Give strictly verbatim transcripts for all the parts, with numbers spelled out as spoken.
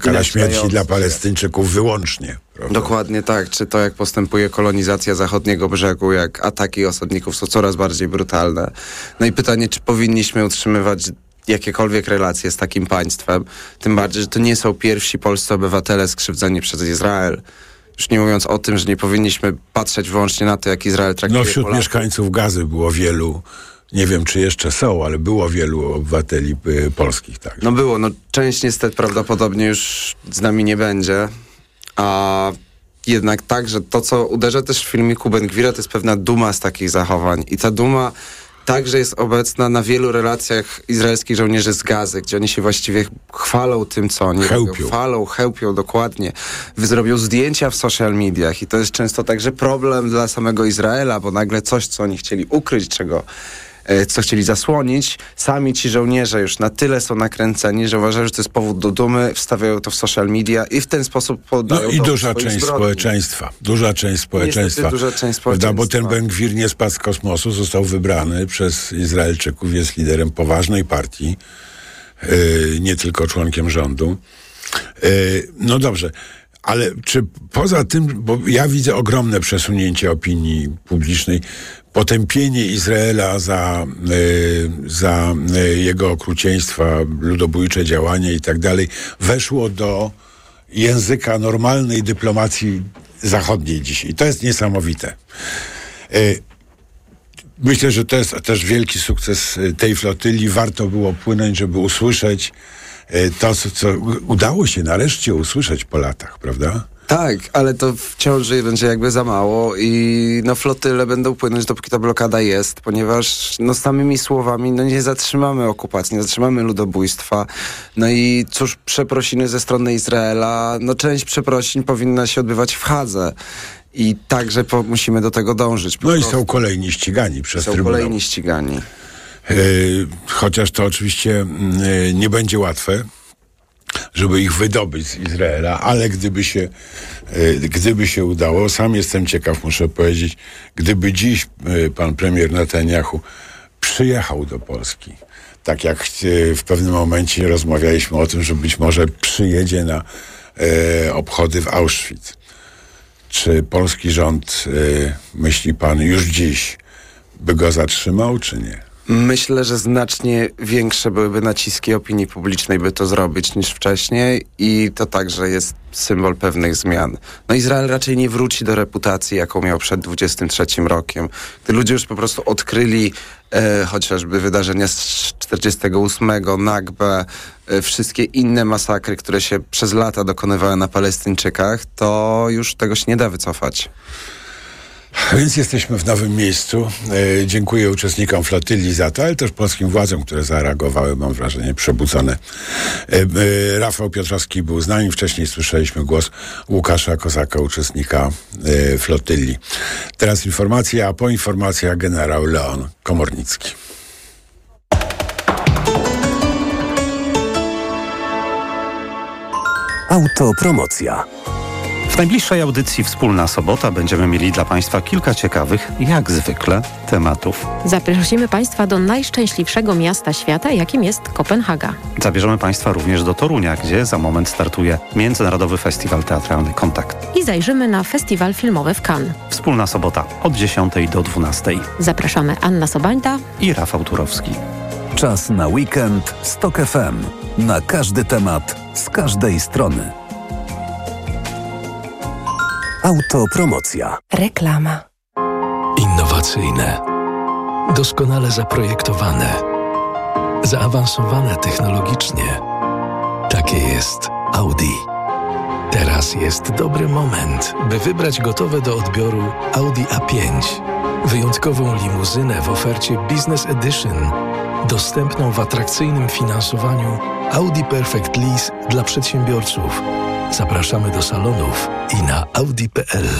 Kara śmierci dla Palestyńczyków wyłącznie. Prawda? Dokładnie tak. Czy to, jak postępuje kolonizacja zachodniego brzegu, jak ataki osadników są coraz bardziej brutalne. No i pytanie, czy powinniśmy utrzymywać jakiekolwiek relacje z takim państwem, tym bardziej, że to nie są pierwsi polscy obywatele skrzywdzeni przez Izrael. Już nie mówiąc o tym, że nie powinniśmy patrzeć wyłącznie na to, jak Izrael traktuje No wśród Polaków. mieszkańców Gazy było wielu, nie wiem czy jeszcze są, ale było wielu obywateli y, polskich. Tak. No było, no część niestety prawdopodobnie już z nami nie będzie, a jednak tak, że to, co uderza też w filmiku Ben-Gwira, to jest pewna duma z takich zachowań i ta duma także jest obecna na wielu relacjach izraelskich żołnierzy z Gazy, gdzie oni się właściwie chwalą tym, co oni chełpią. robią. Chwalą, chełpią, dokładnie. Zrobią zdjęcia w social mediach i to jest często także problem dla samego Izraela, bo nagle coś, co oni chcieli ukryć, czego co chcieli zasłonić, sami ci żołnierze już na tyle są nakręceni, że uważają, że to jest powód do dumy, wstawiają to w social media i w ten sposób podają. No i duża część zbrodni. społeczeństwa. Duża część społeczeństwa. Niestety duża część społeczeństwa. Bo ten Ben-Gwir nie spadł z kosmosu, został wybrany przez Izraelczyków, jest liderem poważnej partii, yy, nie tylko członkiem rządu. Yy, no dobrze. Ale czy poza tym, bo ja widzę ogromne przesunięcie opinii publicznej, potępienie Izraela za, y, za y, jego okrucieństwa, ludobójcze działania i tak dalej, weszło do języka normalnej dyplomacji zachodniej dzisiaj. To jest niesamowite. Y, myślę, że to jest też wielki sukces tej flotyli. Warto było płynąć, żeby usłyszeć to, co, co udało się nareszcie usłyszeć po latach, prawda? Tak, ale to wciąż będzie jakby za mało i no flotyle będą płynąć, dopóki ta blokada jest, ponieważ no samymi słowami no nie zatrzymamy okupacji, nie zatrzymamy ludobójstwa. No i cóż, przeprosiny ze strony Izraela, no część przeprosin powinna się odbywać w Hadze. I także po, musimy do tego dążyć. No i są kolejni ścigani przez Są Trybunał. kolejni ścigani. Yy, chociaż to oczywiście yy, nie będzie łatwe, żeby ich wydobyć z Izraela, ale gdyby się, yy, gdyby się udało, sam jestem ciekaw, muszę powiedzieć, gdyby dziś yy, pan premier Netanyahu przyjechał do Polski, tak jak yy, w pewnym momencie rozmawialiśmy o tym, że być może przyjedzie na yy, obchody w Auschwitz. Czy polski rząd, yy, myśli pan, już dziś by go zatrzymał, czy nie? Myślę, że znacznie większe byłyby naciski opinii publicznej, by to zrobić niż wcześniej i to także jest symbol pewnych zmian. No Izrael raczej nie wróci do reputacji, jaką miał przed dwudziestym trzecim rokiem. Gdy ludzie już po prostu odkryli e, chociażby wydarzenia z czterdziestego ósmego, Nakbę, e, wszystkie inne masakry, które się przez lata dokonywały na Palestyńczykach, to już tego się nie da wycofać. Więc jesteśmy w nowym miejscu. E, dziękuję uczestnikom flotyli za to, ale też polskim władzom, które zareagowały, mam wrażenie, przebudzone. E, e, Rafał Piotrowski był z nami. Wcześniej słyszeliśmy głos Łukasza Kozaka, uczestnika e, flotyli. Teraz informacja, a po informacjach generał Leon Komornicki. Autopromocja. W najbliższej audycji Wspólna Sobota będziemy mieli dla Państwa kilka ciekawych, jak zwykle, tematów. Zaprosimy Państwa do najszczęśliwszego miasta świata, jakim jest Kopenhaga. Zabierzemy Państwa również do Torunia, gdzie za moment startuje Międzynarodowy Festiwal Teatralny Kontakt. I zajrzymy na festiwal filmowy w Cannes. Wspólna Sobota od dziesiątej do dwunastej. Zapraszamy Anna Sobańta i Rafał Turowski. Czas na weekend z Tok F M. Na każdy temat, z każdej strony. Autopromocja. Reklama. Innowacyjne, doskonale zaprojektowane, zaawansowane technologicznie. Takie jest Audi. Teraz jest dobry moment, by wybrać gotowe do odbioru Audi A pięć. Wyjątkową limuzynę w ofercie Business Edition, dostępną w atrakcyjnym finansowaniu Audi Perfect Lease dla przedsiębiorców. Zapraszamy do salonów i na audi kropka p l.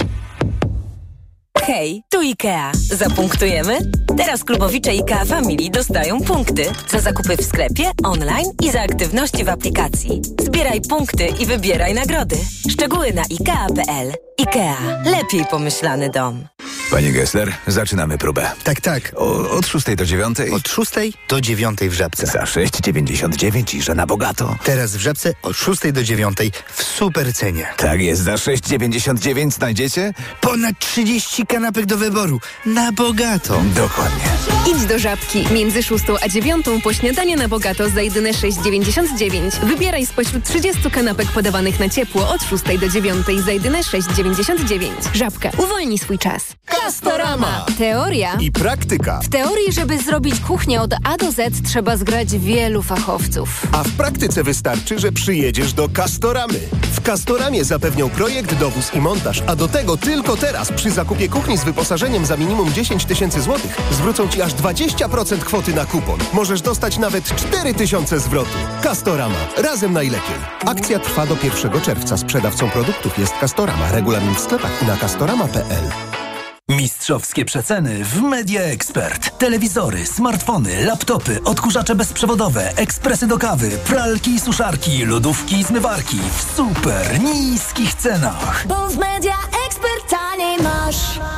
Hej, tu IKEA. Zapunktujemy? Teraz klubowicze IKEA Family dostają punkty za zakupy w sklepie, online i za aktywności w aplikacji. Zbieraj punkty i wybieraj nagrody. Szczegóły na ikea kropka p l. IKEA. Lepiej pomyślany dom. Panie Gessler, zaczynamy próbę. Tak, tak. O, od szóstej do dziewiątej? Od szóstej do dziewiątej w Żabce. Za sześć dziewięćdziesiąt dziewięć i że na bogato. Teraz w Żabce od szóstej do dziewiątej w super cenie. Tak jest, za sześć dziewięćdziesiąt dziewięć znajdziecie? Ponad trzydzieści kanapek do wyboru. Na bogato. Dokładnie. Idź do Żabki. Między szóstą a dziewiątą po śniadanie na bogato za jedyne sześć dziewięćdziesiąt dziewięć. Wybieraj spośród trzydziestu kanapek podawanych na ciepło od szóstej do dziewiątej za jedyne sześć dziewięćdziesiąt dziewięć. Żabka. Uwolnij swój czas. Castorama. Teoria I praktyka. W teorii, żeby zrobić kuchnię od A do Z, trzeba zgrać wielu fachowców. A w praktyce wystarczy, że przyjedziesz do Castoramy. W Castoramie zapewnią projekt, dowóz i montaż, a do tego tylko teraz przy zakupie kuchni z wyposażeniem za minimum dziesięć tysięcy złotych zwrócą Ci aż dwadzieścia procent kwoty na kupon. Możesz dostać nawet cztery tysiące zwrotu. Castorama. Razem najlepiej. Akcja trwa do pierwszego czerwca. Sprzedawcą produktów jest Castorama. Regulamin w sklepach i na castorama kropka p l. Mistrzowskie przeceny w Media Expert. Telewizory, smartfony, laptopy, odkurzacze bezprzewodowe, ekspresy do kawy, pralki i suszarki, lodówki i zmywarki w super niskich cenach. Bo w Media Expert taniej masz.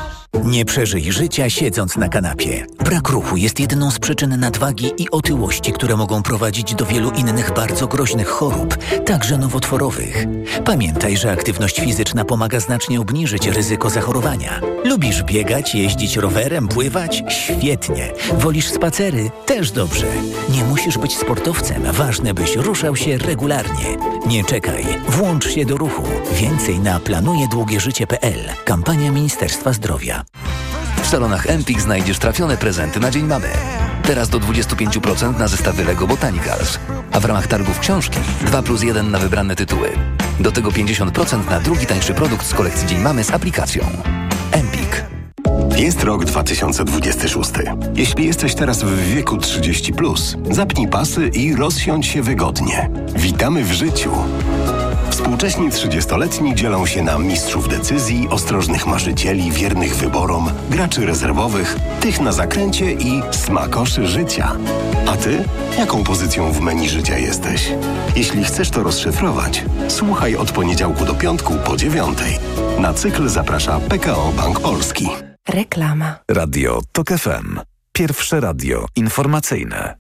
Nie przeżyj życia siedząc na kanapie. Brak ruchu jest jedną z przyczyn nadwagi i otyłości, które mogą prowadzić do wielu innych bardzo groźnych chorób, także nowotworowych. Pamiętaj, że aktywność fizyczna pomaga znacznie obniżyć ryzyko zachorowania. Lubisz biegać, jeździć rowerem, pływać? Świetnie. Wolisz spacery? Też dobrze. Nie musisz być sportowcem, ważne byś ruszał się regularnie. Nie czekaj, włącz się do ruchu. Więcej na planuje długie życie kropka p l. Kampania Ministerstwa Zdrowia. W salonach Empik znajdziesz trafione prezenty na Dzień Mamy. Teraz do dwadzieścia pięć procent na zestawy Lego Botanicals. A w ramach targów książki dwa plus jeden na wybrane tytuły. Do tego pięćdziesiąt procent na drugi tańszy produkt z kolekcji Dzień Mamy z aplikacją. Empik. Jest rok dwa tysiące dwudziesty szósty. Jeśli jesteś teraz w wieku trzydzieści plus, zapnij pasy i rozsiądź się wygodnie. Witamy w życiu. Współcześni trzydziestoletni dzielą się na mistrzów decyzji, ostrożnych marzycieli, wiernych wyborom, graczy rezerwowych, tych na zakręcie i smakoszy życia. A ty? Jaką pozycją w menu życia jesteś? Jeśli chcesz to rozszyfrować, słuchaj od poniedziałku do piątku po dziewiątej. Na cykl zaprasza P K O Bank Polski. Reklama. Radio Tok F M. Pierwsze radio informacyjne.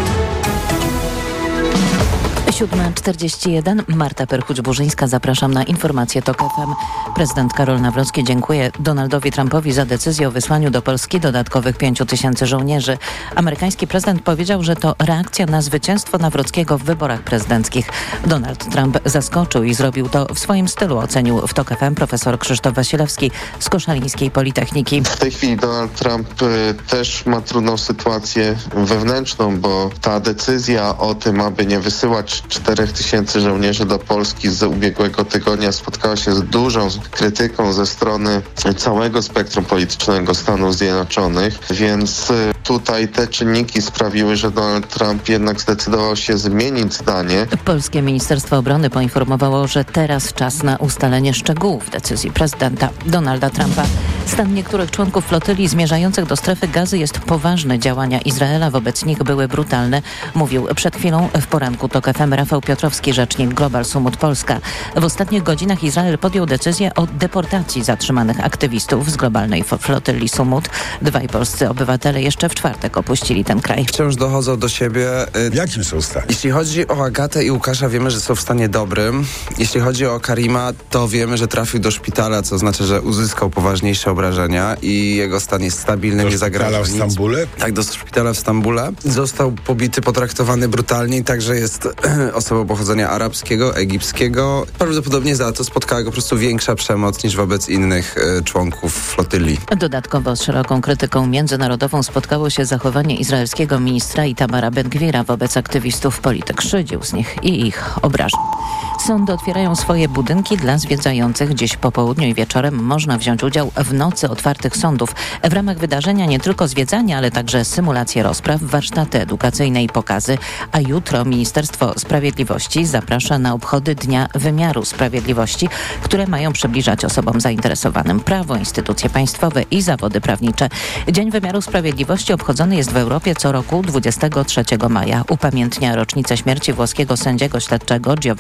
siódma czterdzieści jeden. Marta Perchuć-Burzyńska. Zapraszam na informację Tok F M. Prezydent Karol Nawrocki dziękuje Donaldowi Trumpowi za decyzję o wysłaniu do Polski dodatkowych pięciu tysięcy żołnierzy. Amerykański prezydent powiedział, że to reakcja na zwycięstwo Nawrockiego w wyborach prezydenckich. Donald Trump zaskoczył i zrobił to w swoim stylu, ocenił w Tok F M profesor Krzysztof Wasilewski z Koszalińskiej Politechniki. W tej chwili Donald Trump y, też ma trudną sytuację wewnętrzną, bo ta decyzja o tym, aby nie wysyłać czterech tysięcy żołnierzy do Polski z ubiegłego tygodnia spotkała się z dużą krytyką ze strony całego spektrum politycznego Stanów Zjednoczonych, więc tutaj te czynniki sprawiły, że Donald Trump jednak zdecydował się zmienić zdanie. Polskie Ministerstwo Obrony poinformowało, że teraz czas na ustalenie szczegółów decyzji prezydenta Donalda Trumpa. Stan niektórych członków flotyli zmierzających do strefy Gazy jest poważny. Działania Izraela wobec nich były brutalne, mówił przed chwilą w poranku Tok F M Rafał Piotrowski, rzecznik Global Sumut Polska. W ostatnich godzinach Izrael podjął decyzję o deportacji zatrzymanych aktywistów z globalnej flotyli Sumut. Dwaj polscy obywatele jeszcze w czwartek opuścili ten kraj. Wciąż dochodzą do siebie. W jakim są stanie? Jeśli chodzi o Agatę i Łukasza, wiemy, że są w stanie dobrym. Jeśli chodzi o Karima, to wiemy, że trafił do szpitala, co znaczy, że uzyskał poważniejsze obrażenia i jego stan jest stabilny, do nie zagraża nic. Do szpitala w Stambule? Tak, do szpitala w Stambule. Został pobity, potraktowany brutalnie, także jest osobą pochodzenia arabskiego, egipskiego. Prawdopodobnie za to spotkała go po prostu większa przemoc niż wobec innych y, członków flotyli. Dodatkowo z szeroką krytyką międzynarodową spotkało się zachowanie izraelskiego ministra Itamara Ben-Gvira wobec aktywistów. Polityk szydził z nich i ich obrażał. Sądy otwierają swoje budynki dla zwiedzających. Dziś po południu i wieczorem można wziąć udział w Nocy Otwartych Sądów. W ramach wydarzenia nie tylko zwiedzanie, ale także symulacje rozpraw, warsztaty edukacyjne i pokazy. A jutro Ministerstwo Sprawiedliwości zaprasza na obchody Dnia Wymiaru Sprawiedliwości, które mają przybliżać osobom zainteresowanym prawo, instytucje państwowe i zawody prawnicze. Dzień Wymiaru Sprawiedliwości obchodzony jest w Europie co roku dwudziestego trzeciego maja. Upamiętnia rocznicę śmierci włoskiego sędziego śledczego Giovanniego Falcone.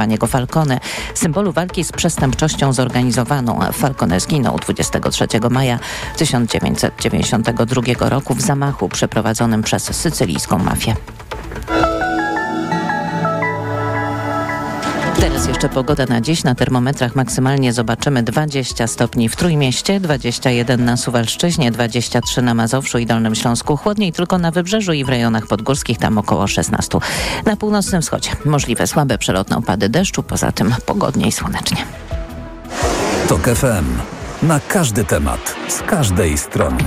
Falcone, symbolu walki z przestępczością zorganizowaną. Falcone zginął dwudziestego trzeciego maja tysiąc dziewięćset dziewięćdziesiątego drugiego roku w zamachu przeprowadzonym przez sycylijską mafię. Teraz jeszcze pogoda na dziś. Na termometrach maksymalnie zobaczymy dwadzieścia stopni w Trójmieście, dwadzieścia jeden na Suwalszczyźnie, dwadzieścia trzy na Mazowszu i Dolnym Śląsku. Chłodniej tylko na Wybrzeżu i w rejonach podgórskich, tam około szesnaście. Na północnym wschodzie możliwe słabe przelotne opady deszczu, poza tym pogodnie i słonecznie. TOK F M. Na każdy temat, z każdej strony.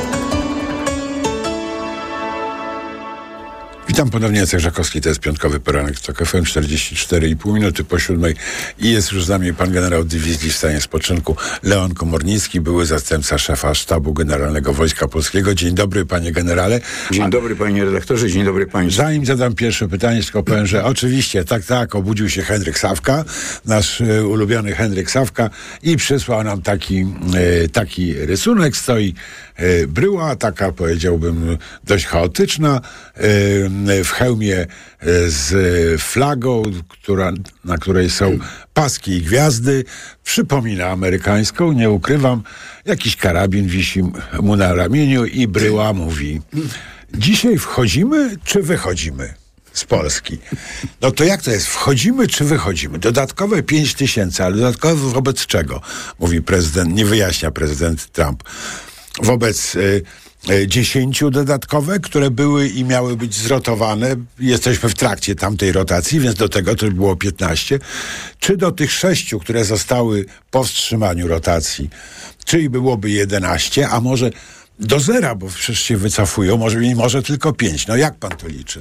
Witam ponownie, Jacek Żakowski, to jest piątkowy poranek w TOK F M, czterdzieści cztery i pół minuty po siódmej i jest już z nami pan generał dywizji w stanie spoczynku Leon Komornicki, były zastępca szefa Sztabu Generalnego Wojska Polskiego. Dzień dobry, panie generale. Dzień dobry, panie redaktorze, dzień dobry państwu. Zanim zadam pierwsze pytanie, tylko powiem, że oczywiście, tak, tak, obudził się Henryk Sawka, nasz e, ulubiony Henryk Sawka i przysłał nam taki, e, taki rysunek. Stoi e, bryła, taka, powiedziałbym, dość chaotyczna, e, w hełmie z flagą, która, na której są paski i gwiazdy. Przypomina amerykańską, nie ukrywam. Jakiś karabin wisi mu na ramieniu i bryła mówi: dzisiaj wchodzimy czy wychodzimy z Polski? No to jak to jest? Wchodzimy czy wychodzimy? Dodatkowe pięć tysięcy, ale dodatkowe wobec czego? Mówi prezydent, nie wyjaśnia prezydent Trump. Wobec y, dziesięciu dodatkowe, które były i miały być zrotowane. Jesteśmy w trakcie tamtej rotacji, więc do tego to było piętnaście. Czy do tych sześciu, które zostały po wstrzymaniu rotacji, czyli byłoby jedenaście, a może do zera, bo przecież się wycofują, może, może tylko pięć. No jak pan to liczy?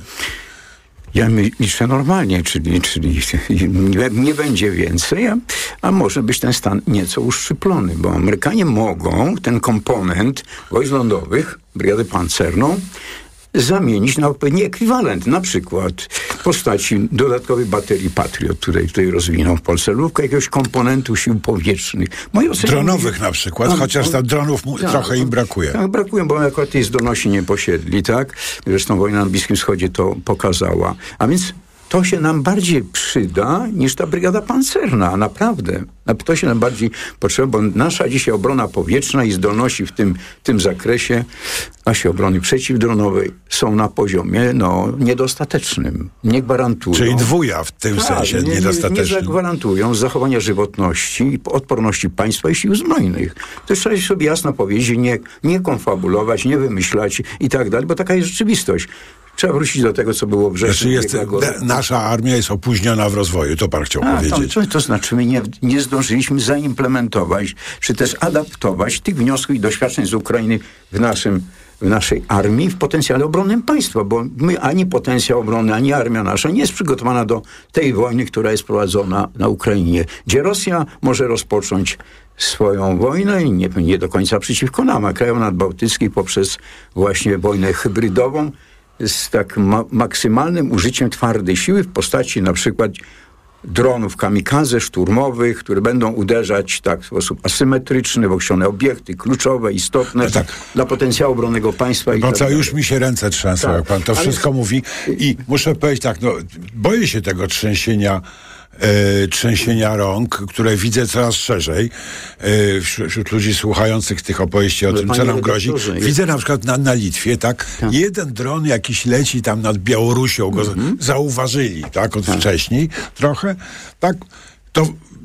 Ja liczę normalnie, czyli, czyli nie, nie będzie więcej, a, a może być ten stan nieco uszczyplony, bo Amerykanie mogą ten komponent wojsk lądowych, brygadę pancerną, zamienić na odpowiedni ekwiwalent, na przykład w postaci dodatkowej baterii Patriot, której tutaj rozwiną w Polsce, lub jakiegoś komponentu sił powietrznych. Dronowych mówi, na przykład, a, chociaż tam dronów mu, tak, trochę im brakuje. Tak, brakuje, bo akurat tej zdolności nie posiedli, tak? Zresztą wojna na Bliskim Wschodzie to pokazała. A więc to się nam bardziej przyda niż ta brygada pancerna, naprawdę. To się nam bardziej potrzeba, bo nasza dzisiaj obrona powietrzna i zdolności w tym, tym zakresie, naszej obrony przeciwdronowej są na poziomie no, niedostatecznym. Nie gwarantują. Czyli dwuja w tym tak, sensie nie, niedostatecznym. Nie, nie zagwarantują zachowania żywotności i odporności państwa i sił zbrojnych. To trzeba sobie jasno powiedzieć, nie, nie konfabulować, nie wymyślać i tak dalej, bo taka jest rzeczywistość. Trzeba wrócić do tego, co było wrześniu. Znaczy jest, de, nasza armia jest opóźniona w rozwoju, to pan chciał A, powiedzieć. To, to, to znaczy my nie, nie zdążyliśmy zaimplementować, czy też adaptować tych wniosków i doświadczeń z Ukrainy w naszym w naszej armii, w potencjale obronnym państwa, bo my ani potencjał obrony, ani armia nasza nie jest przygotowana do tej wojny, która jest prowadzona na Ukrainie, gdzie Rosja może rozpocząć swoją wojnę i nie, nie do końca przeciwko nam, a krajom nadbałtyckich poprzez właśnie wojnę hybrydową, z tak ma- maksymalnym użyciem twardej siły w postaci na przykład dronów kamikaze szturmowych, które będą uderzać tak w sposób asymetryczny w określone obiekty kluczowe, istotne no tak. dla potencjału obronnego państwa. I no tak co, już mi się ręce trzęsą, tak. jak pan to Ale... wszystko mówi. I muszę powiedzieć tak, no boję się tego trzęsienia E, trzęsienia rąk, które widzę coraz szerzej e, wśród, wśród ludzi słuchających tych opowieści o Ale tym, co nam grozi. Widzę jest... na przykład na, na Litwie, tak? tak? Jeden dron jakiś leci tam nad Białorusią, go mm-hmm. zauważyli, tak? Od tak. wcześniej trochę, tak? To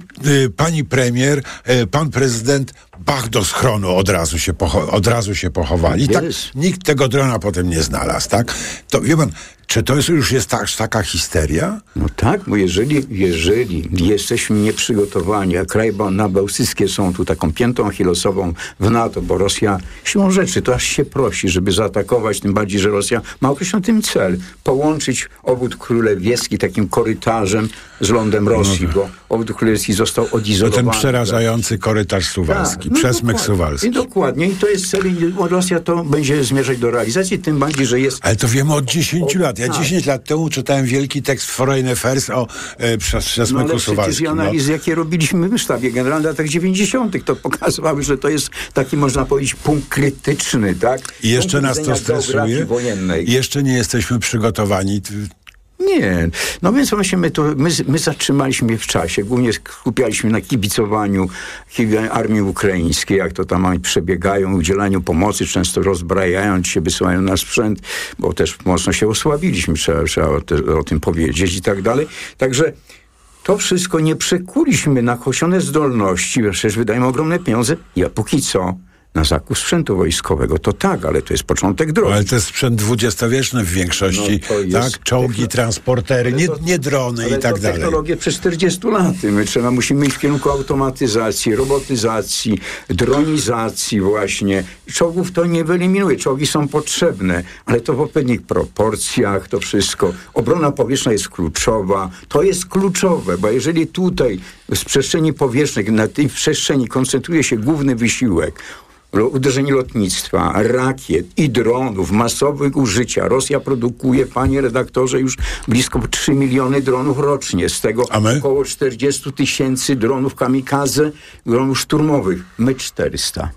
y, pani premier, y, pan prezydent bach do schronu od razu się, pocho- od razu się pochowali. Tak? Nikt tego drona potem nie znalazł, tak? To wie pan, czy to jest, już jest ta, taka histeria? No tak, bo jeżeli, jeżeli jesteśmy nieprzygotowani, a kraje nabałtyckie są tu taką piętą achillesową w NATO, bo Rosja siłą rzeczy to aż się prosi, żeby zaatakować, tym bardziej, że Rosja ma określony tym cel, połączyć obwód królewieski takim korytarzem z lądem Rosji, no, bo obwód królewski został odizolowany. To ten przerażający korytarz suwalski, tak, no przesmyk suwalski. I dokładnie, i to jest cel, i Rosja to będzie zmierzać do realizacji, tym bardziej, że jest... Ale to wiemy od dziesięciu lat. Ja dziesięć lat temu czytałem wielki tekst Foreign Affairs o e, przesmyku no, suwalskim. Ale analizy, no. jakie robiliśmy w sztabie generalnym w latach dziewięćdziesiątych, to pokazywały, że to jest taki, można powiedzieć, punkt krytyczny, tak? I jeszcze nas to stresuje. I jeszcze nie jesteśmy przygotowani Nie. No więc właśnie my, to, my, my zatrzymaliśmy w czasie. Głównie skupialiśmy na kibicowaniu armii ukraińskiej, jak to tam oni przebiegają, udzielaniu pomocy, często rozbrajając się, wysyłają nasz sprzęt, bo też mocno się osłabiliśmy, trzeba, trzeba o, te, o tym powiedzieć i tak dalej. Także to wszystko nie przekuliśmy na określone zdolności, przecież wydajemy ogromne pieniądze. Ja póki co na zakup sprzętu wojskowego, to tak, ale to jest początek drogi. Ale to jest sprzęt dwudziestowieczny w większości, no tak? Czołgi, transportery, nie, nie drony ale i tak to dalej. technologie przez czterdzieści lat. My trzeba, musimy iść w kierunku automatyzacji, robotyzacji, dronizacji właśnie. Czołgów to nie wyeliminuje. Czołgi są potrzebne, ale to w odpowiednich proporcjach, to wszystko. Obrona powietrzna jest kluczowa. To jest kluczowe, bo jeżeli tutaj z przestrzeni powietrznej, na tej przestrzeni koncentruje się główny wysiłek, uderzenie lotnictwa, rakiet i dronów masowych użycia. Rosja produkuje, panie redaktorze, już blisko trzy miliony dronów rocznie. Z tego około czterdzieści tysięcy dronów kamikaze, dronów szturmowych. My czterysta.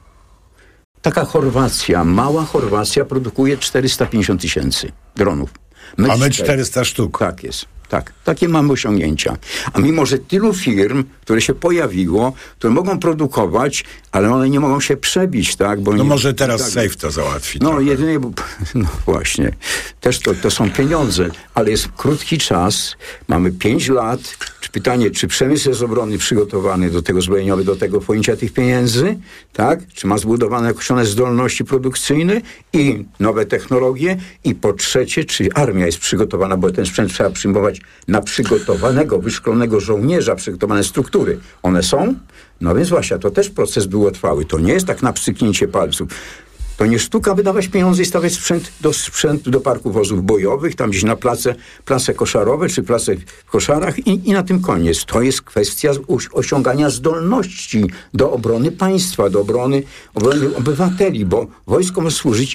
Taka Chorwacja, mała Chorwacja produkuje czterysta pięćdziesiąt tysięcy dronów. My A my czterysta sztuk. Tak jest. Tak, takie mamy osiągnięcia. A mimo, że tylu firm, które się pojawiło, które mogą produkować, ale one nie mogą się przebić, tak? Bo no nie, może teraz tak, Safe to załatwi. No trochę. jedynie, no właśnie, też to, to są pieniądze, ale jest krótki czas, mamy pięć lat. Pytanie, czy przemysł jest obrony przygotowany do tego zbrojeniowy, do tego pojęcia tych pieniędzy, tak? Czy ma zbudowane określone zdolności produkcyjne i nowe technologie? I po trzecie, czy armia jest przygotowana, bo ten sprzęt trzeba przyjmować na przygotowanego, wyszkolonego żołnierza, przygotowane struktury. One są? No więc właśnie, to też proces długotrwały. To nie jest tak na pstryknięcie palców. To nie sztuka wydawać pieniądze i stawiać sprzęt do, sprzęt do parku wozów bojowych, tam gdzieś na place, place koszarowe, czy place w koszarach i, i na tym koniec. To jest kwestia osiągania zdolności do obrony państwa, do obrony, obrony obywateli, bo wojsko ma służyć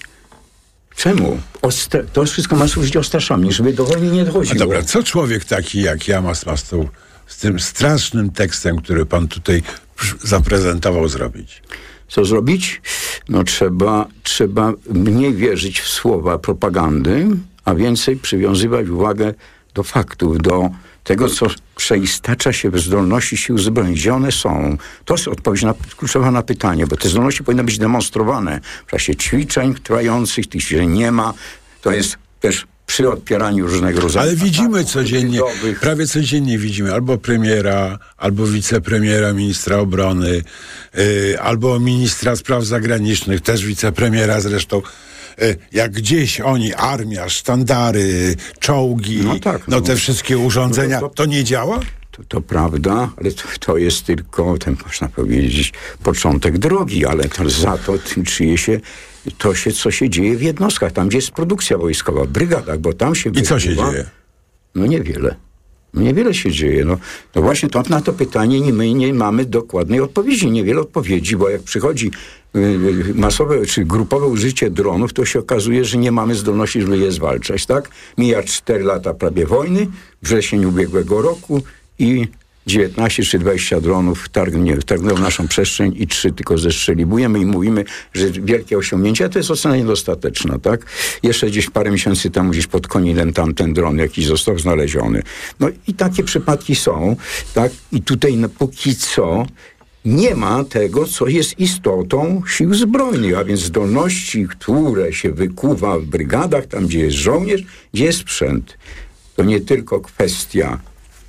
czemu? Ostra- to wszystko ma służyć ostraszami, żeby do wojny nie dochodziło. A dobra, co człowiek taki jak ja ma z, ma z, tą, z tym strasznym tekstem, który pan tutaj zaprezentował, zrobić? Co zrobić? No trzeba, trzeba mniej wierzyć w słowa propagandy, a więcej przywiązywać uwagę do faktów, do tego, co przeistacza się w zdolności sił zbrojnych. Gdzie one są? To jest odpowiedź na, kluczowa na pytanie, bo te zdolności powinny być demonstrowane w czasie ćwiczeń trwających, tych ćwiczeń nie ma. To jest też przy odpieraniu różnego rodzaju... Ale widzimy codziennie, hybrydowych. prawie codziennie widzimy albo premiera, albo wicepremiera, ministra obrony, yy, albo ministra spraw zagranicznych, też wicepremiera zresztą. Yy, jak gdzieś oni, armia, sztandary, czołgi, no, tak, no, no te wszystkie urządzenia, no to, to, to nie działa? To, to prawda, ale to, to jest tylko, ten można powiedzieć, początek drogi, ale to za to tym czyje się to się, co się dzieje w jednostkach, tam gdzie jest produkcja wojskowa, w brygadach, bo tam się... I co się dzieje? No niewiele. Niewiele się dzieje. No, no właśnie to, na to pytanie nie, my nie mamy dokładnej odpowiedzi. Niewiele odpowiedzi, bo jak przychodzi y, masowe czy grupowe użycie dronów, to się okazuje, że nie mamy zdolności, żeby je zwalczać, tak? Mija cztery lata prawie wojny, wrzesień ubiegłego roku i dziewiętnaście czy dwadzieścia dronów wtargnęło w naszą przestrzeń i trzy tylko zestrzeliwujemy i mówimy, że wielkie osiągnięcie, a to jest ocena niedostateczna, tak? Jeszcze gdzieś parę miesięcy temu gdzieś pod Koninem tamten dron jakiś został znaleziony. No i takie przypadki są, tak? I tutaj no, póki co nie ma tego, co jest istotą sił zbrojnych, a więc zdolności, które się wykuwa w brygadach, tam gdzie jest żołnierz, gdzie jest sprzęt. To nie tylko kwestia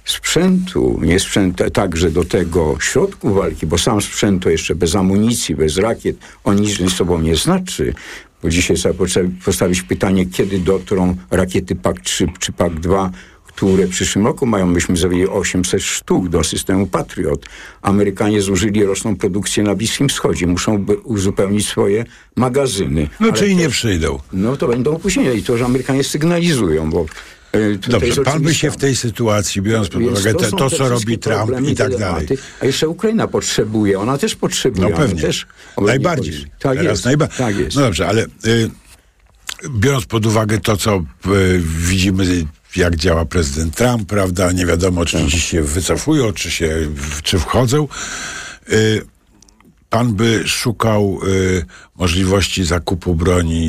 sprzętu, nie sprzęt także do tego środków walki, bo sam sprzęt to jeszcze bez amunicji, bez rakiet, on nic ze sobą nie znaczy. Bo dzisiaj trzeba postawić pytanie, kiedy dotrą rakiety P A C trzy czy P A C dwa, które w przyszłym roku mają, myśmy zawieźli osiemset sztuk do systemu Patriot. Amerykanie zużyli roczną produkcję na Bliskim Wschodzie. Muszą uzupełnić swoje magazyny. No czyli nie przyjdą. No to będą opóźnienia i to, że Amerykanie sygnalizują, bo dobrze, pan by się w tej sytuacji, biorąc pod uwagę to, to co robi Trump i tak dalej. A jeszcze Ukraina potrzebuje, ona też potrzebuje. No pewnie, też najbardziej. Tak jest, najba- tak jest. No dobrze, ale y, biorąc pod uwagę to, co y, widzimy, jak działa prezydent Trump, prawda, nie wiadomo, czy dziś się wycofują, czy się, czy wchodzą, y, pan by szukał y, możliwości zakupu broni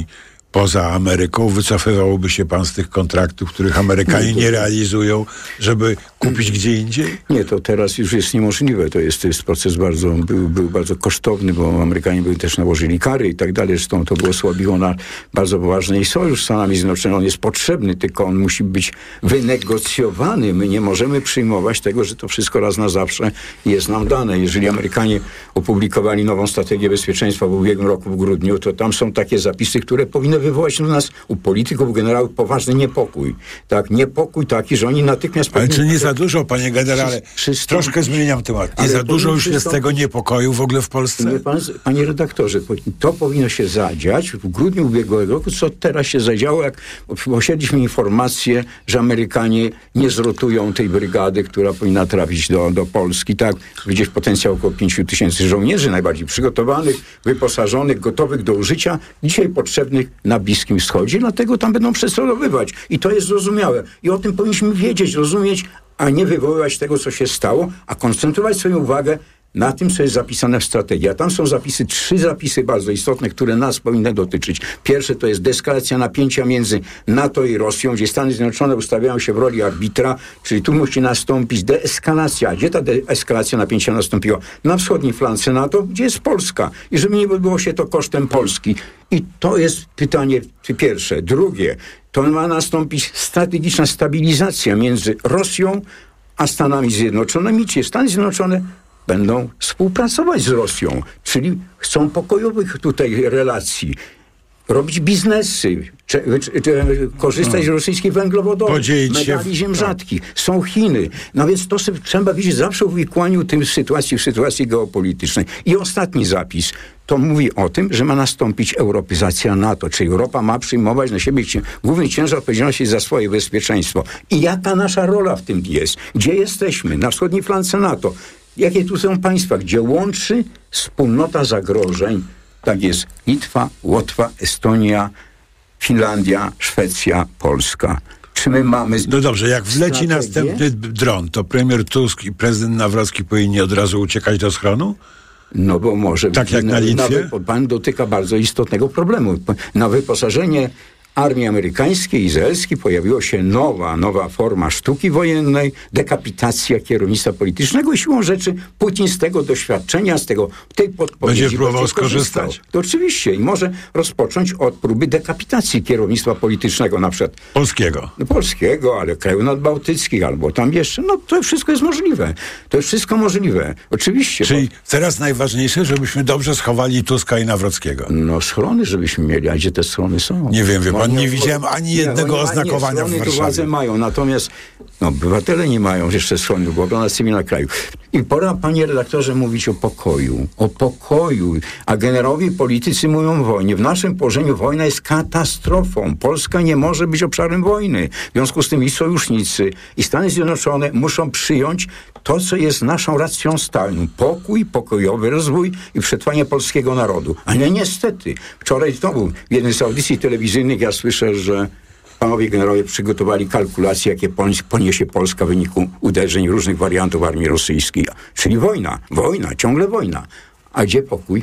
poza Ameryką, wycofywałby się pan z tych kontraktów, których Amerykanie nie realizują, żeby kupić gdzie indziej? Nie, to teraz już jest niemożliwe. To jest, to jest proces bardzo, był, był bardzo kosztowny, bo Amerykanie by też nałożyli kary i tak dalej. Zresztą to było osłabiło na bardzo poważny sojusz z Stanami Zjednoczonymi. On jest potrzebny, tylko on musi być wynegocjowany. My nie możemy przyjmować tego, że to wszystko raz na zawsze jest nam dane. Jeżeli Amerykanie opublikowali nową strategię bezpieczeństwa w ubiegłym roku w grudniu, to tam są takie zapisy, które powinny wywołać u nas, u polityków, generałów poważny niepokój. Tak, niepokój taki, że oni natychmiast... Ale czy nie za dużo, panie generale? Troszkę zmieniam temat. Nie za dużo już jest tego niepokoju w ogóle w Polsce? Pan, panie redaktorze, to powinno się zadziać w grudniu ubiegłego roku, co teraz się zadziało, jak posiedliśmy informację, że Amerykanie nie zrotują tej brygady, która powinna trafić do, do Polski. Tak, gdzieś potencjał około pięciu tysięcy żołnierzy, najbardziej przygotowanych, wyposażonych, gotowych do użycia, dzisiaj potrzebnych na Bliskim Wschodzie, dlatego tam będą przestrolowywać. I to jest zrozumiałe. I o tym powinniśmy wiedzieć, rozumieć, a nie wywoływać tego, co się stało, a koncentrować swoją uwagę na tym, co jest zapisane w strategii. A tam są zapisy, trzy zapisy bardzo istotne, które nas powinny dotyczyć. Pierwsze to jest deeskalacja napięcia między NATO i Rosją, gdzie Stany Zjednoczone ustawiają się w roli arbitra, czyli tu musi nastąpić deeskalacja. Gdzie ta deeskalacja napięcia nastąpiła? Na wschodniej flance NATO, gdzie jest Polska. I żeby nie odbyło się to kosztem Polski. I to jest pytanie pierwsze. Drugie, to ma nastąpić strategiczna stabilizacja między Rosją a Stanami Zjednoczonymi, czyli Stany Zjednoczone będą współpracować z Rosją, czyli chcą pokojowych tutaj relacji, robić biznesy, czy, czy, czy, korzystać z rosyjskich węglowodorów, metali ziem rzadkich. Są Chiny. No więc to sobie trzeba widzieć zawsze w uwikłaniu tej sytuacji, w sytuacji geopolitycznej. I ostatni zapis. To mówi o tym, że ma nastąpić europeizacja NATO, czyli Europa ma przyjmować na siebie główny ciężar odpowiedzialności za swoje bezpieczeństwo. I jaka nasza rola w tym jest? Gdzie jesteśmy? Na wschodniej flance NATO. Jakie tu są państwa, gdzie łączy wspólnota zagrożeń? Tak jest Litwa, Łotwa, Estonia, Finlandia, Szwecja, Polska. Czy my mamy... No dobrze, jak wleci strategię? Następny dron, to premier Tusk i prezydent Nawrocki powinni od razu uciekać do schronu? No bo może... Tak jak na Litwie? Na, pan dotyka bardzo istotnego problemu. Na wyposażenie armii amerykańskiej, izraelskiej pojawiła się nowa, nowa forma sztuki wojennej, dekapitacja kierownictwa politycznego i siłą rzeczy Putin z tego doświadczenia, z tego, tej podpowiedzi będzie próbował skorzystać. To oczywiście i może rozpocząć od próby dekapitacji kierownictwa politycznego, na przykład polskiego. No, polskiego, ale krajów nadbałtyckich, albo tam jeszcze. No to wszystko jest możliwe. To jest wszystko możliwe. Oczywiście. Czyli bo... teraz najważniejsze, żebyśmy dobrze schowali Tuska i Nawrockiego. No schrony, żebyśmy mieli. A gdzie te schrony są? Nie wiem, wie pan, nie widziałem ani jednego nie, oznakowania nie, w Warszawie. Władze mają, natomiast no, obywatele nie mają jeszcze schrony, bo obrona cywilna kraju. I pora, panie redaktorze, mówić o pokoju. O pokoju. A generałowie politycy mówią o wojnie. W naszym położeniu wojna jest katastrofą. Polska nie może być obszarem wojny. W związku z tym i sojusznicy, i Stany Zjednoczone muszą przyjąć to, co jest naszą racją stałą. Pokój, pokojowy rozwój i przetrwanie polskiego narodu. Ale niestety, wczoraj znowu w jednej z audycji telewizyjnych ja słyszę, że panowie generałowie przygotowali kalkulacje, jakie poniesie Polska w wyniku uderzeń różnych wariantów armii rosyjskiej. Czyli wojna, wojna, ciągle wojna. A gdzie pokój?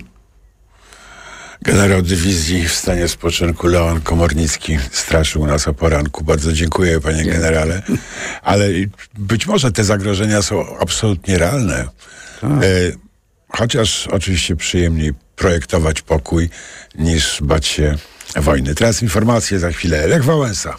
Generał dywizji w stanie spoczynku Leon Komornicki straszył nas o poranku. Bardzo dziękuję, panie generale. Ale być może te zagrożenia są absolutnie realne. E, chociaż oczywiście przyjemniej projektować pokój niż bać się wojny. Teraz informacje za chwilę. Lech Wałęsa.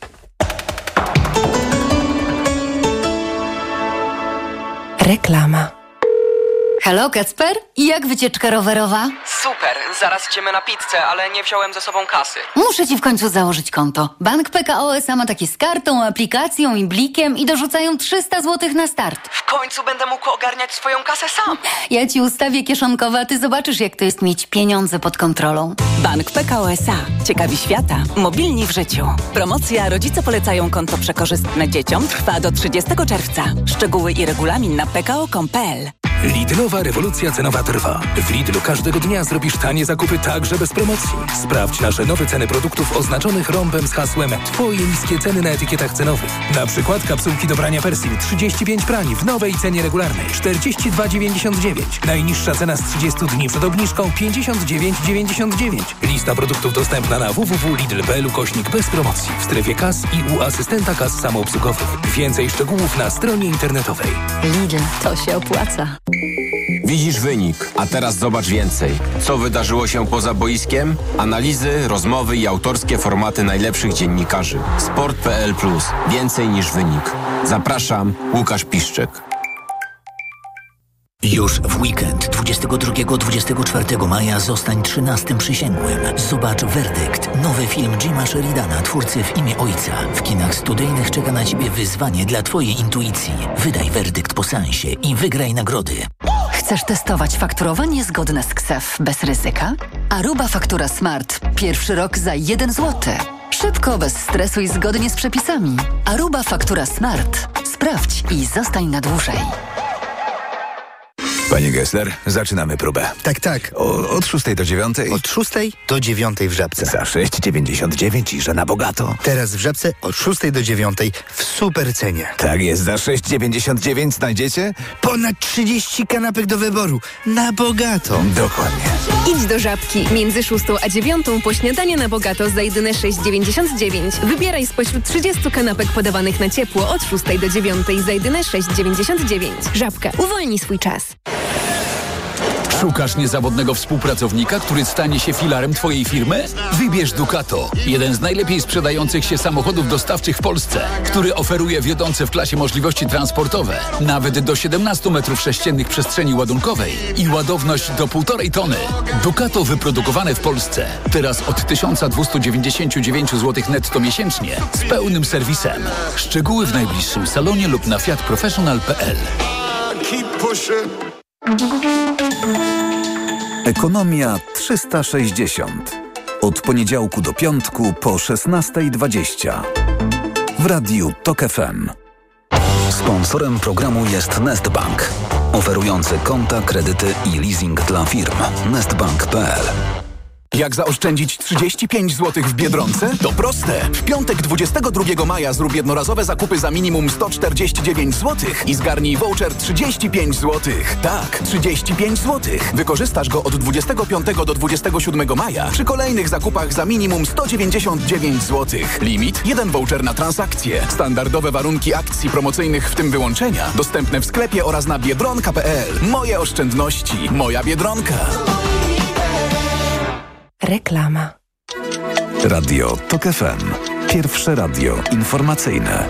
Reklama. Halo, Kacper? Jak wycieczka rowerowa? Super, zaraz idziemy na pizzę, ale nie wziąłem ze sobą kasy. Muszę ci w końcu założyć konto. Bank P K O S A ma takie z kartą, aplikacją i blikiem i dorzucają trzysta złotych na start. W końcu będę mógł ogarniać swoją kasę sam. Ja ci ustawię kieszonkowe, a ty zobaczysz, jak to jest mieć pieniądze pod kontrolą. Bank P K O S A. Ciekawi świata. Mobilni w życiu. Promocja Rodzice polecają konto przekorzystne dzieciom trwa do trzydziestego czerwca. Szczegóły i regulamin na p k o kropka com kropka p l. Lidlowa rewolucja cenowa trwa. W Lidlu każdego dnia zrobisz tanie zakupy także bez promocji. Sprawdź nasze nowe ceny produktów oznaczonych rąbem z hasłem Twoje niskie ceny na etykietach cenowych. Na przykład kapsułki do brania Persil trzydzieści pięć prań w nowej cenie regularnej czterdzieści dwa dziewięćdziesiąt dziewięć. Najniższa cena z trzydziestu dni przed obniżką pięćdziesiąt dziewięć dziewięćdziesiąt dziewięć. Lista produktów dostępna na w w w kropka lidl kropka p l ukośnik bez promocji w strefie kas i u asystenta kas samoobsługowych. Więcej szczegółów na stronie internetowej. Lidl, to się opłaca. Widzisz wynik, a teraz zobacz więcej. Co wydarzyło się poza boiskiem? Analizy, rozmowy i autorskie formaty najlepszych dziennikarzy. sport kropka p l plus. Więcej niż wynik. Zapraszam, Łukasz Piszczek. Już w weekend dwudziestego drugiego do dwudziestego czwartego maja zostań trzynastym przysięgłym. Zobacz Werdykt, nowy film Jima Sheridana, twórcy W imię Ojca. W kinach studyjnych czeka na Ciebie wyzwanie dla Twojej intuicji. Wydaj werdykt po seansie i wygraj nagrody. Chcesz testować fakturowanie zgodne z K S E F bez ryzyka? Aruba Faktura Smart. Pierwszy rok za jeden złoty. Szybko, bez stresu i zgodnie z przepisami. Aruba Faktura Smart. Sprawdź i zostań na dłużej. Panie Gessler, zaczynamy próbę. Tak, tak. O, od szóstej do dziewiątej? Od szóstej do dziewiątej w Żabce. Za sześć dziewięćdziesiąt dziewięć i że na bogato. Teraz w Żabce od szóstej do dziewiątej w super cenie. Tak jest, za sześć dziewięćdziesiąt dziewięć znajdziecie? Ponad trzydzieści kanapek do wyboru. Na bogato. Dokładnie. Idź do Żabki. Między szóstą a dziewiątą po śniadanie na bogato za jedyne sześć dziewięćdziesiąt dziewięć. Wybieraj spośród trzydziestu kanapek podawanych na ciepło od szóstej do dziewiątej za jedyne sześć dziewięćdziesiąt dziewięć. Żabka. Uwolnij swój czas. Szukasz niezawodnego współpracownika, który stanie się filarem Twojej firmy? Wybierz Ducato, jeden z najlepiej sprzedających się samochodów dostawczych w Polsce, który oferuje wiodące w klasie możliwości transportowe, nawet do siedemnastu metrów sześciennych przestrzeni ładunkowej i ładowność do półtorej tony. Ducato wyprodukowane w Polsce, teraz od tysiąc dwieście dziewięćdziesiąt dziewięć złotych netto miesięcznie, z pełnym serwisem. Szczegóły w najbliższym salonie lub na fiat professional kropka p l. Ekonomia trzysta sześćdziesiąt. Od poniedziałku do piątku po szesnasta dwadzieścia. W radiu Tok F M. Sponsorem programu jest Nestbank, oferujący konta, kredyty i leasing dla firm. nestbank kropka p l. Jak zaoszczędzić trzydzieści pięć złotych w Biedronce? To proste. W piątek dwudziestego drugiego maja zrób jednorazowe zakupy za minimum sto czterdzieści dziewięć złotych i zgarnij voucher trzydzieści pięć złotych. Tak, trzydzieści pięć złotych. Wykorzystasz go od dwudziestego piątego do dwudziestego siódmego maja przy kolejnych zakupach za minimum sto dziewięćdziesiąt dziewięć złotych. Limit jeden voucher na transakcję. Standardowe warunki akcji promocyjnych, w tym wyłączenia, dostępne w sklepie oraz na biedronka kropka p l. Moje oszczędności. Moja Biedronka. Reklama. Radio Tok F M. Pierwsze radio informacyjne.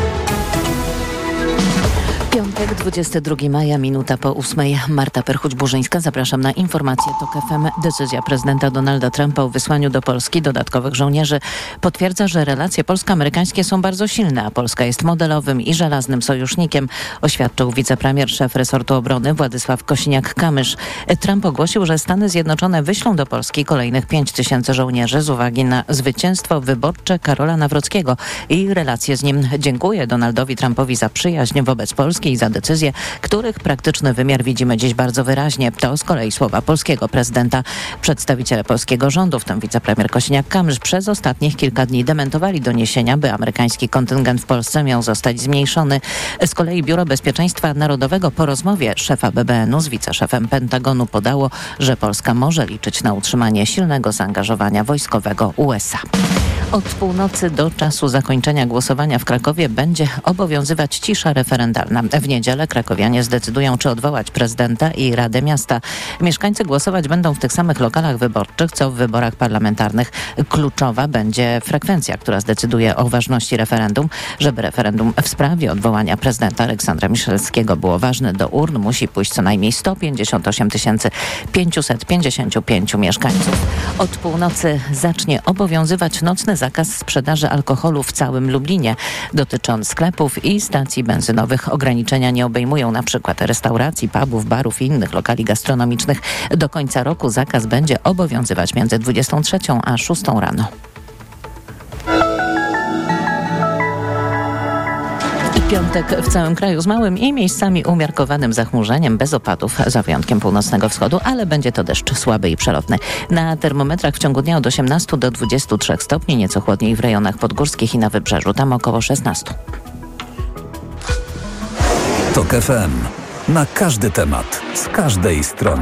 Piątek, dwudziestego drugiego maja, minuta po ósmej. Marta Perchuć-Burzyńska, zapraszam na informację Tok F M. Decyzja prezydenta Donalda Trumpa o wysłaniu do Polski dodatkowych żołnierzy potwierdza, że relacje polsko-amerykańskie są bardzo silne, a Polska jest modelowym i żelaznym sojusznikiem, oświadczył wicepremier, szef resortu obrony Władysław Kosiniak-Kamysz. Trump ogłosił, że Stany Zjednoczone wyślą do Polski kolejnych pięć tysięcy żołnierzy z uwagi na zwycięstwo wyborcze Karola Nawrockiego i relacje z nim. Dziękuję Donaldowi Trumpowi za przyjaźń wobec Polski i za decyzje, których praktyczny wymiar widzimy dziś bardzo wyraźnie. To z kolei słowa polskiego prezydenta. Przedstawiciele polskiego rządu, w tym wicepremier Kosiniak-Kamysz, przez ostatnich kilka dni dementowali doniesienia, by amerykański kontyngent w Polsce miał zostać zmniejszony. Z kolei Biuro Bezpieczeństwa Narodowego po rozmowie szefa B B N u z wiceszefem Pentagonu podało, że Polska może liczyć na utrzymanie silnego zaangażowania wojskowego U S A. Od północy do czasu zakończenia głosowania w Krakowie będzie obowiązywać cisza referendalna. W niedzielę krakowianie zdecydują, czy odwołać prezydenta i Radę Miasta. Mieszkańcy głosować będą w tych samych lokalach wyborczych, co w wyborach parlamentarnych. Kluczowa będzie frekwencja, która zdecyduje o ważności referendum. Żeby referendum w sprawie odwołania prezydenta Aleksandra Miszalskiego było ważne, do urn musi pójść co najmniej sto pięćdziesiąt osiem tysięcy pięćset pięćdziesiąt pięć mieszkańców. Od północy zacznie obowiązywać nocny zakaz sprzedaży alkoholu w całym Lublinie. Dotyczy on sklepów i stacji benzynowych. Ograniczenia nie obejmują na przykład restauracji, pubów, barów i innych lokali gastronomicznych. Do końca roku zakaz będzie obowiązywać między dwudziestą trzecią a szóstą rano. W piątek w całym kraju z małym i miejscami umiarkowanym zachmurzeniem, bez opadów, za wyjątkiem północnego wschodu, ale będzie to deszcz słaby i przelotny. Na termometrach w ciągu dnia od osiemnastu do dwudziestu trzech stopni, nieco chłodniej w rejonach podgórskich i na wybrzeżu, tam około szesnastu. Tok F M. Na każdy temat, z każdej strony.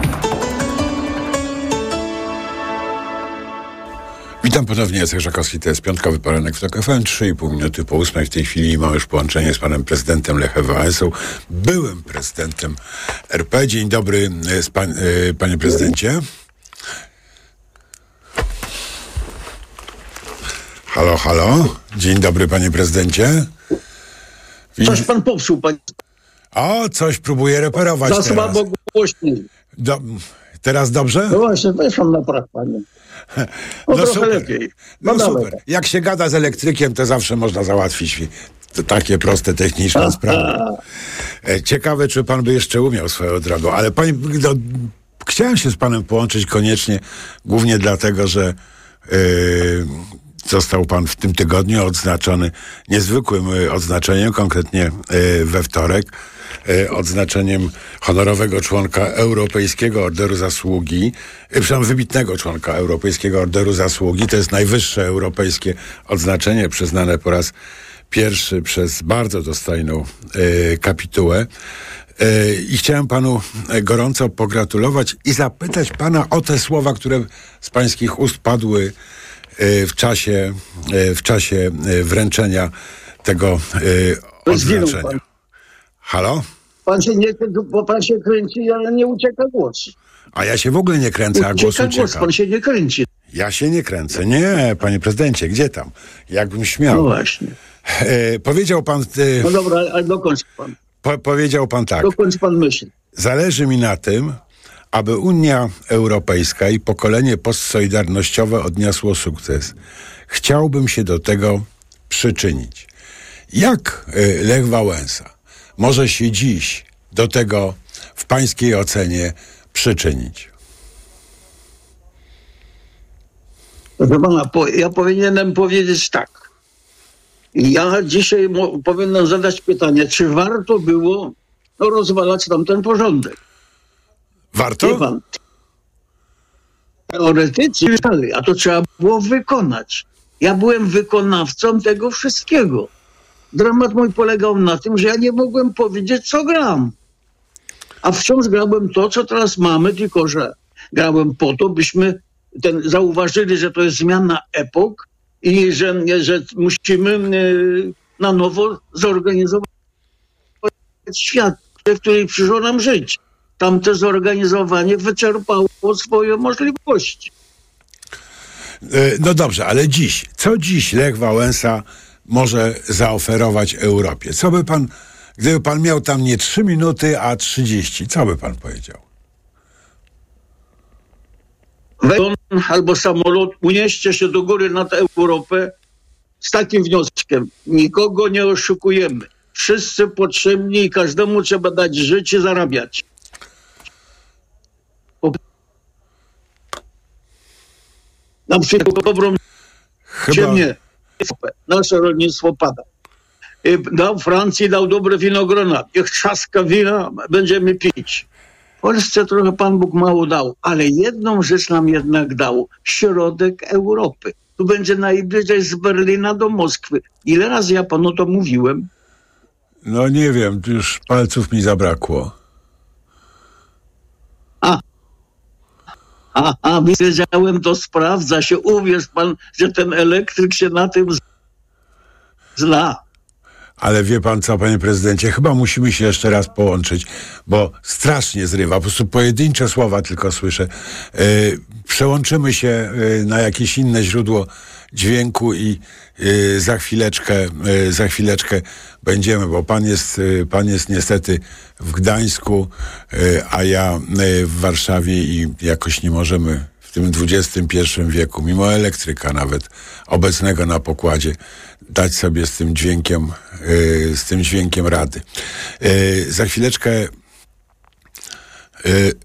Witam ponownie, Jacek Żakowski, to jest piątkowy poranek w Tok F M, trzy i pół minuty po ósmej. W tej chwili mam już połączenie z panem prezydentem Lechem Wałęsą, byłym prezydentem R P. Dzień dobry, pan, y, panie prezydencie. Halo, halo. Dzień dobry, panie prezydencie. Widzisz? Coś pan popsuł, panie. O, coś próbuję reperować Za teraz. słabo głośniej. Do, teraz dobrze? No właśnie, weszłam na prach, panie. No, no trochę super. lepiej. No, No super. dawaj. Jak się gada z elektrykiem, to zawsze można załatwić to takie proste, techniczne sprawy. E, Ciekawe, czy pan by jeszcze umiał swoją drogą, ale panie, no, chciałem się z panem połączyć koniecznie, głównie dlatego, że yy, został pan w tym tygodniu odznaczony niezwykłym y, odznaczeniem, konkretnie y, we wtorek, y, odznaczeniem honorowego członka Europejskiego Orderu Zasługi, y, przynajmniej wybitnego członka Europejskiego Orderu Zasługi. To jest najwyższe europejskie odznaczenie przyznane po raz pierwszy przez bardzo dostojną y, kapitułę. Y, I chciałem panu gorąco pogratulować i zapytać pana o te słowa, które z pańskich ust padły w czasie, w czasie wręczenia tego odznaczenia. Halo? Pan się nie, bo pan się kręci, ale nie ucieka głos. A ja się w ogóle nie kręcę, a głos Ucieka ucieka. głos, pan się nie kręci. Ja się nie kręcę. Nie, panie prezydencie, gdzie tam? Jakbym śmiał. No właśnie. E, powiedział pan... E, No dobra, ale dokończ pan. Po, powiedział pan tak. Dokończ pan myśl. Zależy mi na tym, aby Unia Europejska i pokolenie postsolidarnościowe odniosło sukces. Chciałbym się do tego przyczynić. Jak y, Lech Wałęsa może się dziś do tego w pańskiej ocenie przyczynić? Proszę pana, po, ja powinienem powiedzieć tak. Ja dzisiaj mo, powinienem zadać pytanie, czy warto było no, rozwalać tamten porządek? Warto? Wie pan, teoretycznie, a to trzeba było wykonać. Ja byłem wykonawcą tego wszystkiego. Dramat mój polegał na tym, że ja nie mogłem powiedzieć, co gram. A wciąż grałem to, co teraz mamy, tylko że grałem po to, byśmy ten, zauważyli, że to jest zmiana epok i że, że musimy na nowo zorganizować świat, w którym przyszło nam żyć. Tamte zorganizowanie wyczerpało swoje możliwości. No dobrze, ale dziś, co dziś Lech Wałęsa może zaoferować Europie? Co by pan, gdyby pan miał tam nie trzy minuty, a trzydzieści, co by pan powiedział? Weź albo samolot, unieście się do góry nad Europę z takim wnioskiem. Nikogo nie oszukujemy. Wszyscy potrzebni i każdemu trzeba dać życie, zarabiać. Na przykład dobrą Chyba... nie. Nasze rolnictwo pada. Dał Francji, dał dobre winogrona. Niech trzaska wina, będziemy pić. W Polsce trochę Pan Bóg mało dał, ale jedną rzecz nam jednak dał. Środek Europy. Tu będzie najbliżej z Berlina do Moskwy. Ile razy ja Panu to mówiłem? No nie wiem, już palców mi zabrakło. A, a, a wiedziałem, to sprawdza się. Uwierz Pan, że ten elektryk się na tym zna. Ale wie pan co, panie prezydencie, chyba musimy się jeszcze raz połączyć, bo strasznie zrywa, po prostu pojedyncze słowa tylko słyszę. Yy, przełączymy się yy, na jakieś inne źródło dźwięku i yy, za chwileczkę, yy, za chwileczkę będziemy, bo pan jest, yy, pan jest niestety w Gdańsku, yy, a ja yy, w Warszawie i jakoś nie możemy w tym dwudziestym pierwszym wieku, mimo elektryka nawet obecnego na pokładzie, dać sobie z tym dźwiękiem, yy, z tym dźwiękiem rady. Yy, za chwileczkę yy,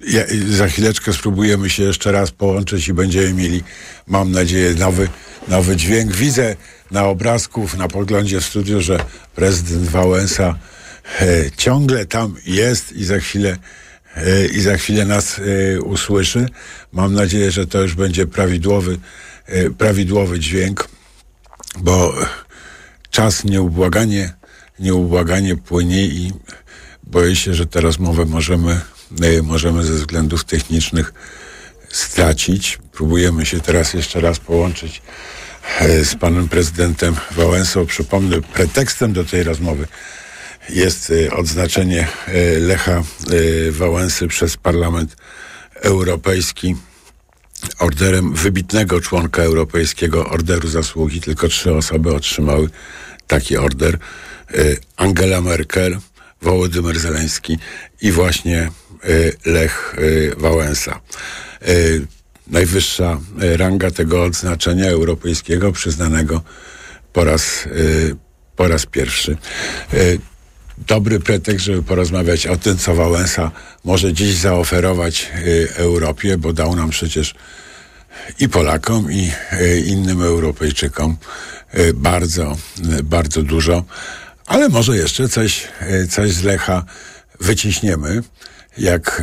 ja, za chwileczkę spróbujemy się jeszcze raz połączyć i będziemy mieli, mam nadzieję, nowy, nowy dźwięk. Widzę na obrazku, na podglądzie w studiu, że prezydent Wałęsa e, ciągle tam jest i za chwilę e, i za chwilę nas e, usłyszy. Mam nadzieję, że to już będzie prawidłowy, e, prawidłowy dźwięk, bo czas nieubłaganie, nieubłaganie płynie i boję się, że tę rozmowę możemy, e, możemy ze względów technicznych stracić. Próbujemy się teraz jeszcze raz połączyć e, z panem prezydentem Wałęsą. Przypomnę, pretekstem do tej rozmowy jest e, odznaczenie e, Lecha e, Wałęsy przez Parlament Europejski orderem wybitnego członka Europejskiego Orderu Zasługi. Tylko trzy osoby otrzymały taki order. E, Angela Merkel, Wołodymyr Zełenski i właśnie e, Lech e, Wałęsa. E, najwyższa e, ranga tego odznaczenia europejskiego przyznanego po raz, e, po raz pierwszy. E, dobry pretekst, żeby porozmawiać o tym, co Wałęsa może dziś zaoferować e, Europie, bo dał nam przecież i Polakom, i e, innym Europejczykom e, bardzo, e, bardzo dużo. Ale może jeszcze coś, coś z Lecha wyciśniemy, jak,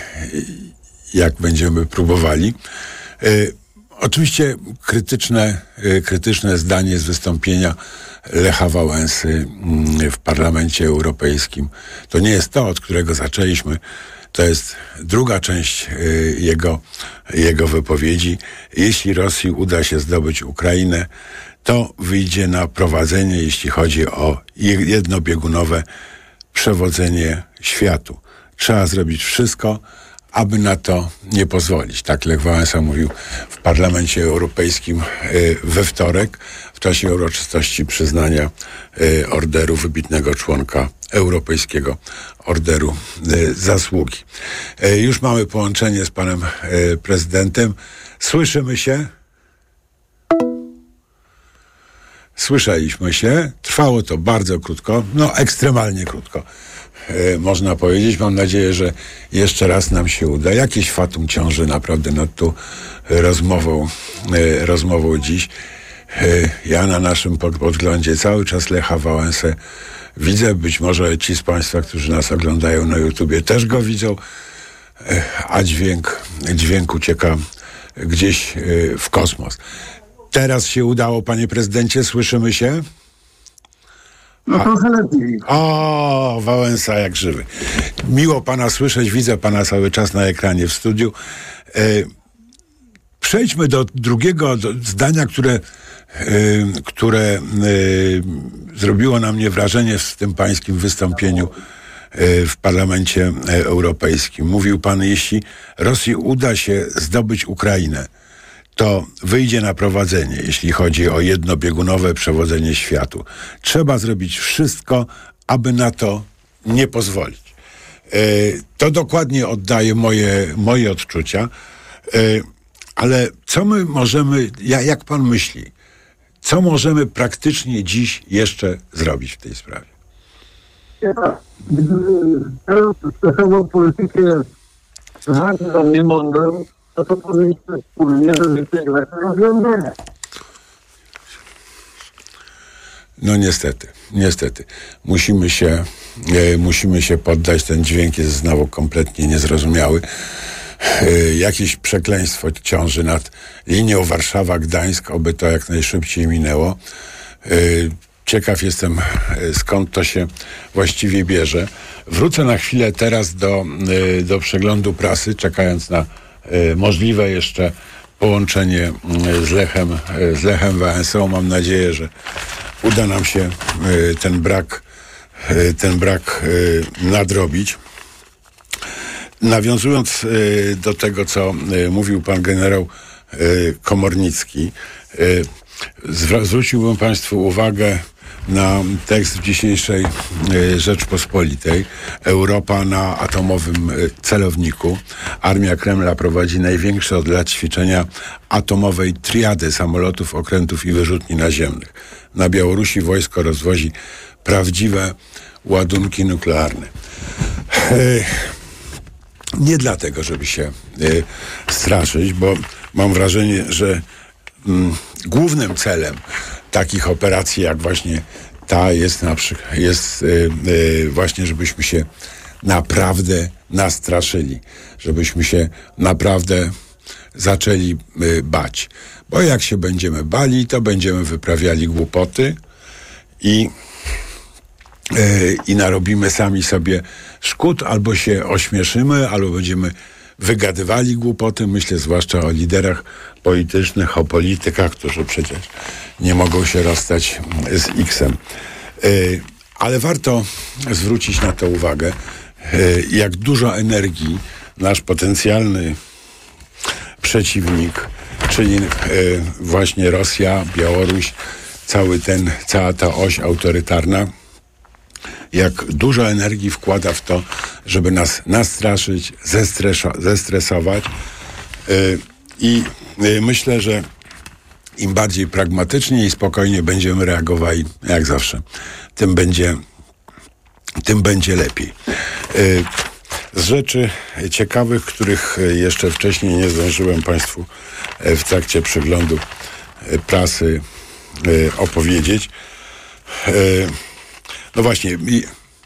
jak będziemy próbowali. Oczywiście krytyczne, krytyczne zdanie z wystąpienia Lecha Wałęsy w Parlamencie Europejskim. To nie jest to, od którego zaczęliśmy. To jest druga część jego, jego wypowiedzi. Jeśli Rosji uda się zdobyć Ukrainę, to wyjdzie na prowadzenie, jeśli chodzi o jednobiegunowe przewodzenie światu. Trzeba zrobić wszystko, aby na to nie pozwolić. Tak Lech Wałęsa mówił w Parlamencie Europejskim we wtorek, w czasie uroczystości przyznania orderu wybitnego członka Europejskiego Orderu Zasługi. Już mamy połączenie z panem prezydentem. Słyszymy się? Słyszeliśmy się. Trwało to bardzo krótko, no ekstremalnie krótko, e, można powiedzieć. Mam nadzieję, że jeszcze raz nam się uda. Jakieś fatum ciąży naprawdę nad tą rozmową, e, rozmową dziś. E, ja na naszym podglądzie cały czas Lecha Wałęsę widzę. Być może ci z państwa, którzy nas oglądają na YouTubie, też go widzą, e, a dźwięk, dźwięk ucieka gdzieś e, w kosmos. Teraz się udało, panie prezydencie, słyszymy się? No trochę lepiej. O, Wałęsa jak żywy. Miło pana słyszeć, widzę pana cały czas na ekranie w studiu. E, przejdźmy do drugiego do zdania, które, e, które e, zrobiło na mnie wrażenie w tym pańskim wystąpieniu e, w Parlamencie Europejskim. Mówił pan, jeśli Rosji uda się zdobyć Ukrainę, to wyjdzie na prowadzenie, jeśli chodzi o jednobiegunowe przewodzenie światu. Trzeba zrobić wszystko, aby na to nie pozwolić. E, to dokładnie oddaje moje, moje odczucia, e, ale co my możemy, ja, jak pan myśli, co możemy praktycznie dziś jeszcze zrobić w tej sprawie? Ja, teraz stosował politykę bardzo niemądrą, to to powinniśmy wspólnie rozwiązać rozwiązania. No niestety, niestety. Musimy się, e, musimy się poddać. Ten dźwięk jest znowu kompletnie niezrozumiały. E, jakieś przekleństwo ciąży nad linią Warszawa-Gdańsk, oby to jak najszybciej minęło. E, ciekaw jestem, skąd to się właściwie bierze. Wrócę na chwilę teraz do, e, do przeglądu prasy, czekając na e, możliwe jeszcze połączenie z Lechem, z Lechem Wałęsą. Mam nadzieję, że uda nam się ten brak, ten brak nadrobić. Nawiązując do tego, co mówił pan generał Komornicki, zwróciłbym państwu uwagę na tekst w dzisiejszej Rzeczpospolitej. Europa na atomowym celowniku. Armia Kremla prowadzi największe od lat ćwiczenia atomowej triady samolotów, okrętów i wyrzutni naziemnych. Na Białorusi wojsko rozwozi prawdziwe ładunki nuklearne. Nie dlatego, żeby się y, straszyć, bo mam wrażenie, że mm, głównym celem takich operacji jak właśnie ta jest na przykład jest y, y, właśnie, żebyśmy się naprawdę nastraszyli, żebyśmy się naprawdę zaczęli y, bać. Bo jak się będziemy bali, to będziemy wyprawiali głupoty i y, i narobimy sami sobie szkód, albo się ośmieszymy, albo będziemy wygadywali głupoty. Myślę zwłaszcza o liderach politycznych, o politykach, którzy przecież nie mogą się rozstać z X-em. Yy, ale warto zwrócić na to uwagę, yy, jak dużo energii nasz potencjalny przeciwnik, czyli yy, właśnie Rosja, Białoruś, cały ten, cała ta oś autorytarna, jak dużo energii wkłada w to, żeby nas nastraszyć, zestresa- zestresować. Yy, I yy, myślę, że im bardziej pragmatycznie i spokojnie będziemy reagowali, jak zawsze, tym będzie, tym będzie lepiej. Yy, z rzeczy ciekawych, których jeszcze wcześniej nie zdążyłem Państwu w trakcie przeglądu prasy yy, opowiedzieć. Yy, No właśnie, i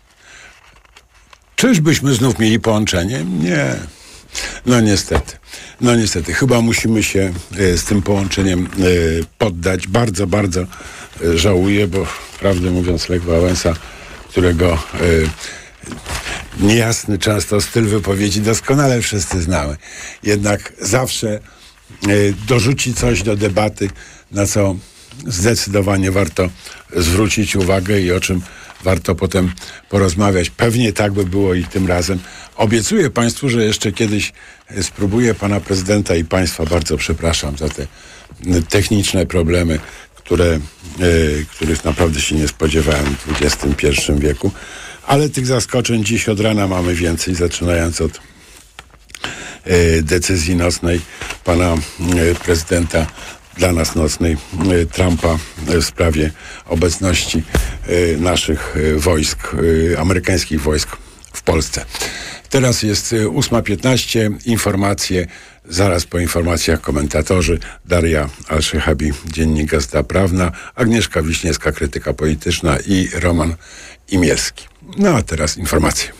czyżbyśmy znów mieli połączenie? Nie. No niestety. No niestety. Chyba musimy się y, z tym połączeniem y, poddać. Bardzo, bardzo y, żałuję, bo prawdę mówiąc Lech Wałęsa, którego y, niejasny często styl wypowiedzi doskonale wszyscy znamy. Jednak zawsze y, dorzuci coś do debaty, na co zdecydowanie warto zwrócić uwagę i o czym warto potem porozmawiać. Pewnie tak by było i tym razem. Obiecuję Państwu, że jeszcze kiedyś spróbuję pana prezydenta i Państwa, bardzo przepraszam za te techniczne problemy, które, y, których naprawdę się nie spodziewałem w dwudziestym pierwszym wieku. Ale tych zaskoczeń dziś od rana mamy więcej, zaczynając od y, decyzji nocnej pana y, prezydenta, dla nas nocnej, y, Trumpa w sprawie obecności y, naszych y, wojsk, y, amerykańskich wojsk w Polsce. Teraz jest y, ósma piętnaście, informacje, zaraz po informacjach komentatorzy, Daria Al-Shehabi, Dziennik Gazeta Prawna, Agnieszka Wiśniewska, krytyka polityczna i Roman Imielski. No a teraz informacje.